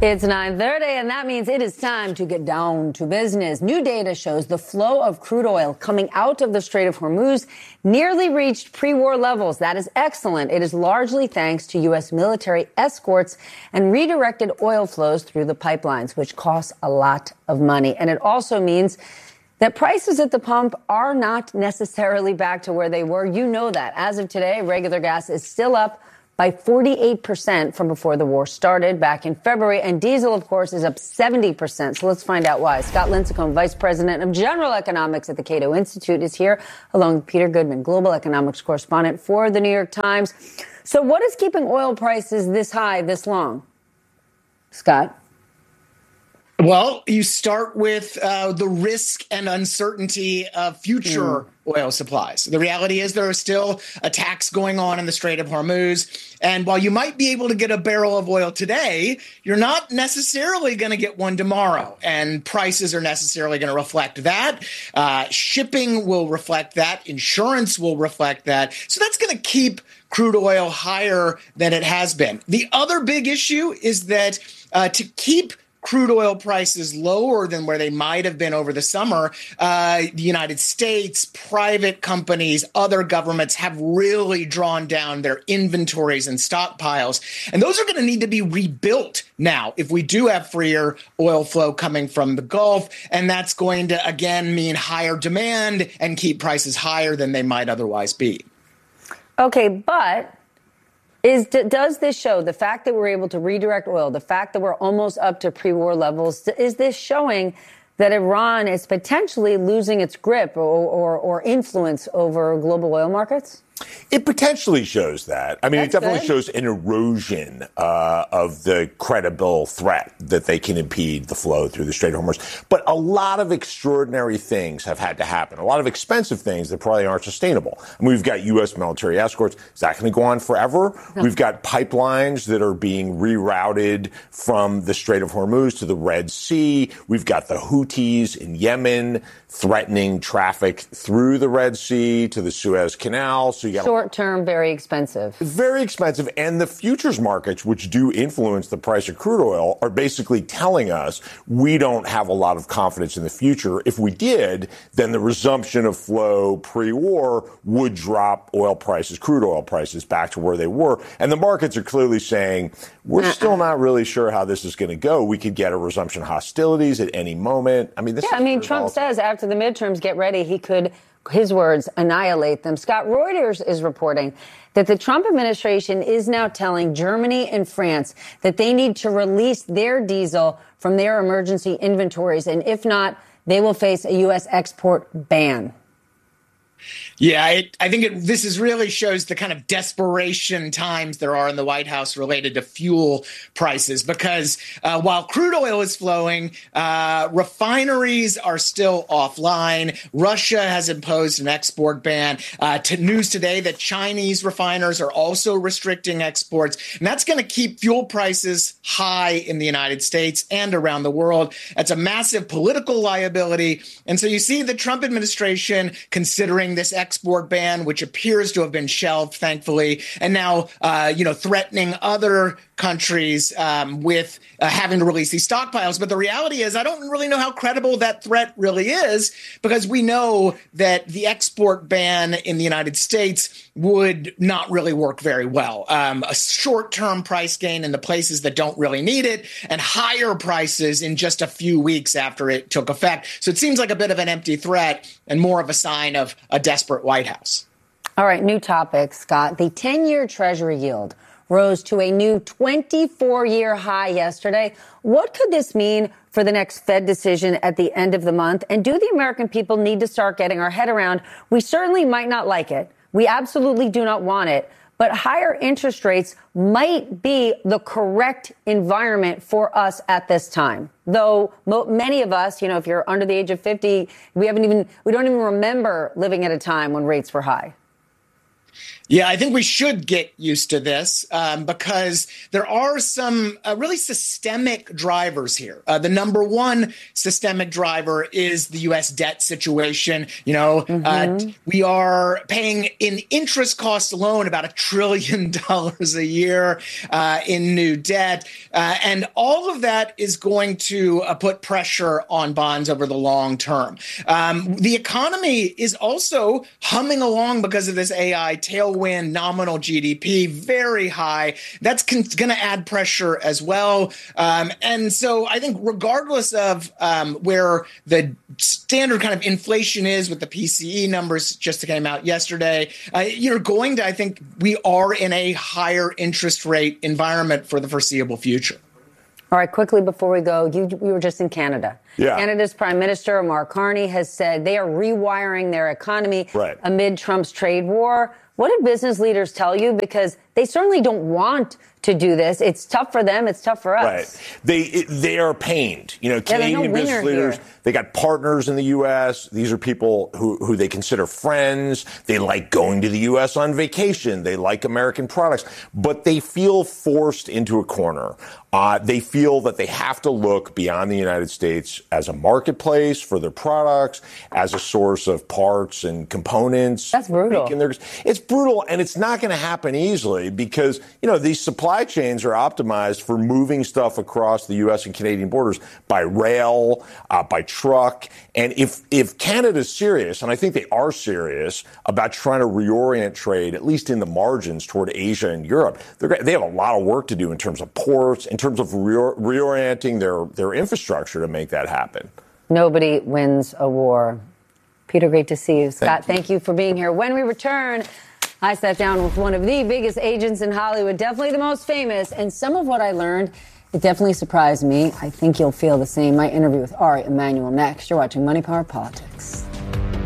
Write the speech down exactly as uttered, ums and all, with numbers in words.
It's nine thirty, and that means it is time to get down to business. New data shows the flow of crude oil coming out of the Strait of Hormuz nearly reached pre-war levels. That is excellent. It is largely thanks to U S military escorts and redirected oil flows through the pipelines, which costs a lot of money. And it also means that prices at the pump are not necessarily back to where they were. You know that. As of today, regular gas is still up by forty-eight percent from before the war started back in February. And diesel, of course, is up seventy percent. So let's find out why. Scott Lincicome, Vice President of General Economics at the Cato Institute, is here, along with Peter Goodman, Global Economics Correspondent for the New York Times. So what is keeping oil prices this high this long? Scott? Well, you start with uh, the risk and uncertainty of future mm. oil supplies. The reality is there are still attacks going on in the Strait of Hormuz. And while you might be able to get a barrel of oil today, you're not necessarily going to get one tomorrow. And prices are necessarily going to reflect that. Uh, shipping will reflect that. Insurance will reflect that. So that's going to keep crude oil higher than it has been. The other big issue is that uh, to keep crude oil prices lower than where they might have been over the summer, uh, the United States, private companies, other governments have really drawn down their inventories and stockpiles. And those are going to need to be rebuilt now if we do have freer oil flow coming from the Gulf. And that's going to, again, mean higher demand and keep prices higher than they might otherwise be. Okay, but Is does this show, the fact that we're able to redirect oil, the fact that we're almost up to pre-war levels, is this showing that Iran is potentially losing its grip or, or, or influence over global oil markets? It potentially shows that. I mean, That's it definitely good. shows an erosion uh, of the credible threat that they can impede the flow through the Strait of Hormuz. But a lot of extraordinary things have had to happen, a lot of expensive things that probably aren't sustainable. I mean, we've got U S military escorts. Is that going to go on forever? No. We've got pipelines that are being rerouted from the Strait of Hormuz to the Red Sea. We've got the Houthis in Yemen threatening traffic through the Red Sea to the Suez Canal. So you got short term, very expensive. Very expensive. And the futures markets, which do influence the price of crude oil, are basically telling us we don't have a lot of confidence in the future. If we did, then the resumption of flow pre-war would drop oil prices, crude oil prices, back to where they were. And the markets are clearly saying we're uh-uh. still not really sure how this is going to go. We could get a resumption of hostilities at any moment. I mean, this yeah, is I mean, Trump volatile. says after the midterms, get ready, he could, his words, annihilate them. Scott, Reuters is reporting that the Trump administration is now telling Germany and France that they need to release their diesel from their emergency inventories. And if not, they will face a U S export ban. Yeah, it, I think it, this is really shows the kind of desperation times there are in the White House related to fuel prices, because uh, while crude oil is flowing, uh, refineries are still offline. Russia has imposed an export ban. Uh, to news today that Chinese refiners are also restricting exports. And that's going to keep fuel prices high in the United States and around the world. That's a massive political liability. And so you see the Trump administration considering this export ban, which appears to have been shelved, thankfully, and now, uh, you know, threatening other countries um, with uh, having to release these stockpiles. But the reality is, I don't really know how credible that threat really is, because we know that the export ban in the United States would not really work very well. Um, a short-term price gain in the places that don't really need it, and higher prices in just a few weeks after it took effect. So it seems like a bit of an empty threat and more of a sign of a desperate White House. All right, new topic, Scott. The ten-year Treasury yield rose to a new twenty-four-year high yesterday. What could this mean for the next Fed decision at the end of the month? And do the American people need to start getting our head around? We certainly might not like it. We absolutely do not want it. But higher interest rates might be the correct environment for us at this time. Though mo- many of us, you know, if you're under the age of fifty, we haven't even, we don't even remember living at a time when rates were high. Yeah, I think we should get used to this um, because there are some uh, really systemic drivers here. Uh, the number one systemic driver is the U S debt situation. You know, mm-hmm. uh, we are paying in interest costs alone about a trillion dollars a year uh, in new debt. Uh, and all of that is going to uh, put pressure on bonds over the long term. Um, the economy is also humming along because of this A I tailwind. Nominal G D P very high. That's con- going to add pressure as well. Um, and so I think regardless of um, where the standard kind of inflation is with the P C E numbers just came out yesterday, uh, you're going to, I think we are in a higher interest rate environment for the foreseeable future. All right, quickly before we go, you, we were just in Canada. Yeah. Canada's Prime Minister, Mark Carney, has said they are rewiring their economy right. amid Trump's trade war. What did business leaders tell you? Because they certainly don't want to do this. It's tough for them. It's tough for us. Right. They they are pained. You know, Canadian yeah, no business leaders, here. They got partners in the U S. These are people who, who they consider friends. They like going to the U S on vacation. They like American products. But they feel forced into a corner. Uh, they feel that they have to look beyond the United States as a marketplace for their products, as a source of parts and components. That's brutal. Their, it's brutal, and it's not going to happen easily because, you know, these supply chains are optimized for moving stuff across the U S and Canadian borders by rail, uh, by truck. And if, if Canada's serious, and I think they are serious about trying to reorient trade, at least in the margins toward Asia and Europe, they're, they have a lot of work to do in terms of ports, in terms of reor- reorienting their, their infrastructure to make that happen. Nobody wins a war. Peter, great to see you. Scott, thank you, thank you for being here. When we return, I sat down with one of the biggest agents in Hollywood, definitely the most famous, and some of what I learned, it definitely surprised me. I think you'll feel the same. My interview with Ari Emanuel next. You're watching Money Power Politics.